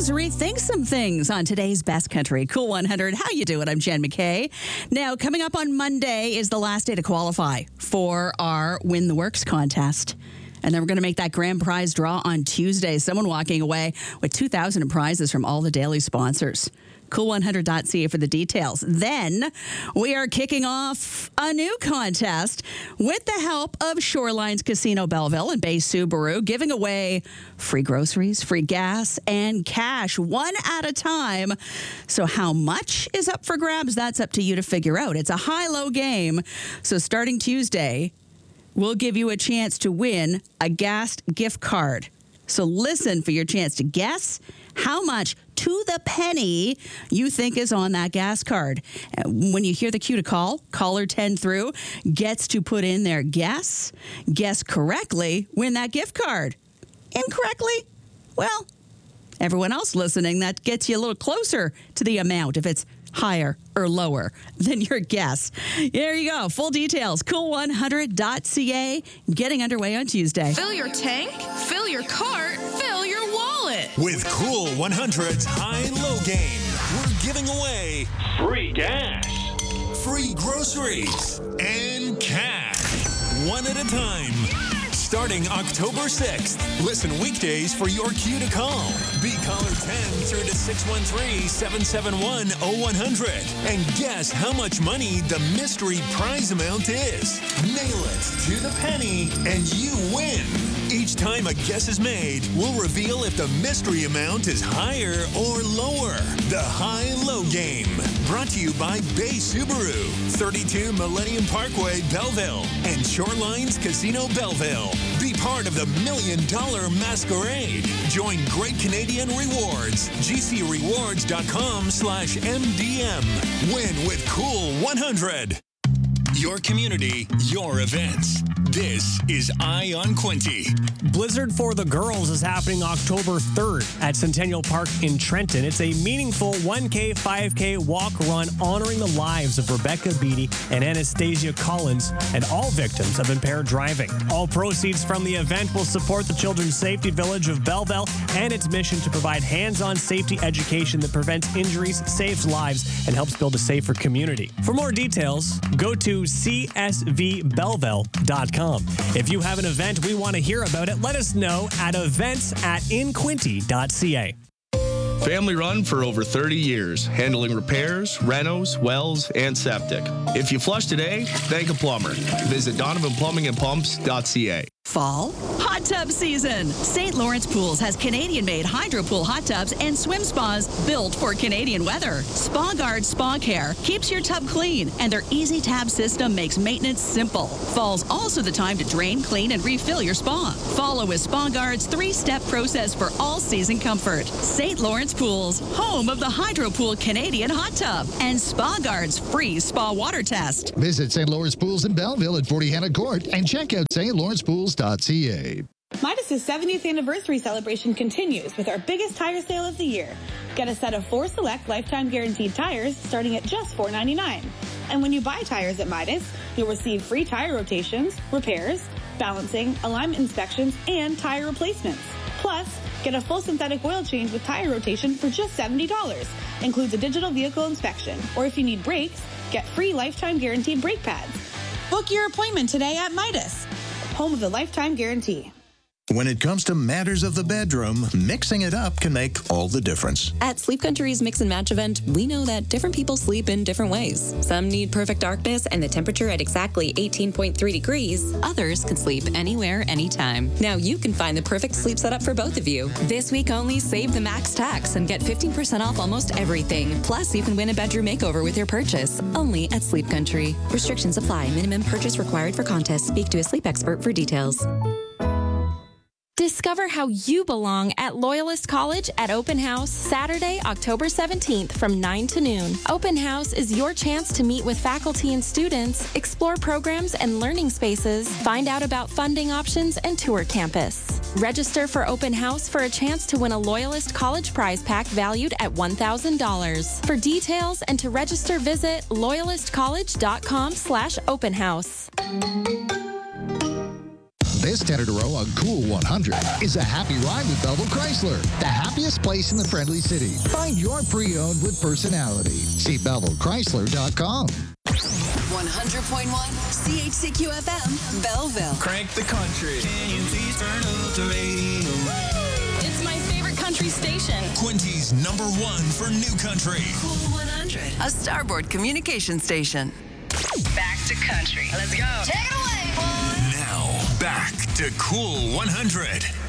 sometimes rethink some things on today's Best Country Cool 100. How you doing? I'm Jen McKay. Now, coming up on Monday is the last day to qualify for our Win the Works contest. And then we're going to make that grand prize draw on Tuesday. Someone walking away with 2,000 in prizes from all the daily sponsors. Cool100.ca for the details. Then we are kicking off a new contest with the help of Shorelines Casino Belleville and Bay Subaru, giving away free groceries, free gas, and cash one at a time. So how much is up for grabs? That's up to you to figure out. It's a high-low game. So starting Tuesday, we'll give you a chance to win a gas gift card. So listen for your chance to guess how much to the penny you think is on that gas card. When you hear the cue to call, caller 10 through gets to put in their guess correctly, win that gift card. Incorrectly? Well, everyone else listening, that gets you a little closer to the amount if it's higher or lower than your guess. There you go. Full details, cool100.ca, getting underway on Tuesday. Fill your tank, fill your cart, fill your wallet. With Cool 100's High and Low Game, we're giving away free gas, free groceries, and cash. One at a time. Starting October 6th. Listen weekdays for your cue to call. Be caller 10 through to 613-771-0100 and guess how much money the mystery prize amount is. Nail it to the penny and you win. Each time a guess is made, we'll reveal if the mystery amount is higher or lower. The High and Low Game. Brought to you by Bay Subaru, 32 Millennium Parkway, Belleville, and Shorelines Casino Belleville. Be part of the $1 Million Masquerade. Join Great Canadian Rewards. GCRewards.com/MDM. Win with Cool 100. Your community, your events. This is Eye on Quinte. Blizzard for the Girls is happening October 3rd at Centennial Park in Trenton. It's a meaningful 1K, 5K walk-run honoring the lives of Rebecca Beatty and Anastasia Collins and all victims of impaired driving. All proceeds from the event will support the Children's Safety Village of Belleville and its mission to provide hands-on safety education that prevents injuries, saves lives, and helps build a safer community. For more details, go to csvbelleville.com. If you have an event we want to hear about it, let us know at events@inquinte.ca. Family run for over 30 years, handling repairs, renos, wells, and septic. If you flush today, thank a plumber. Visit DonovanPlumbingandPumps.ca. Fall hot tub season. St. Lawrence Pools has Canadian-made hydro pool hot tubs and swim spas built for Canadian weather. Spa Guard Spa Care keeps your tub clean, and their easy tab system makes maintenance simple. Fall's also the time to drain, clean, and refill your spa. Follow with Spa Guard's 3-step process for all-season comfort. St. Lawrence Pools, home of the Hydro Pool Canadian hot tub, and Spa Guard's free spa water test. Visit St. Lawrence Pools in Belleville at 40 Hannah Court and check out stlawrencepools.ca. Midas' 70th anniversary celebration continues with our biggest tire sale of the year. Get a set of 4 select lifetime guaranteed tires starting at just $4.99. And when you buy tires at Midas, you'll receive free tire rotations, repairs, balancing, alignment inspections, and tire replacements. Plus, get a full synthetic oil change with tire rotation for just $70. Includes a digital vehicle inspection. Or if you need brakes, get free lifetime guaranteed brake pads. Book your appointment today at Midas, home of the lifetime guarantee. When it comes to matters of the bedroom, mixing it up can make all the difference. At Sleep Country's Mix and Match event, we know that different people sleep in different ways. Some need perfect darkness and the temperature at exactly 18.3 degrees. Others can sleep anywhere, anytime. Now you can find the perfect sleep setup for both of you. This week only, save the max tax and get 15% off almost everything. Plus, you can win a bedroom makeover with your purchase. Only at Sleep Country. Restrictions apply. Minimum purchase required for contest. Speak to a sleep expert for details. Discover how you belong at Loyalist College at Open House, Saturday, October 17th from 9 to noon. Open House is your chance to meet with faculty and students, explore programs and learning spaces, find out about funding options, and tour campus. Register for Open House for a chance to win a Loyalist College prize pack valued at $1,000. For details and to register, visit loyalistcollege.com/openhouse. This 10 in a row on Cool 100 is a happy ride with Belleville Chrysler, the happiest place in the friendly city. Find your pre-owned with personality. See BellevilleChrysler.com. 100.1 CHCQ FM, Belleville. Crank the country. Can you please turn up the radio? It's my favorite country station. Quinty's number one for new country. Cool 100, a Starboard communication station. Back to country. Let's go. Take it away, boy. Now, back to Cool 100.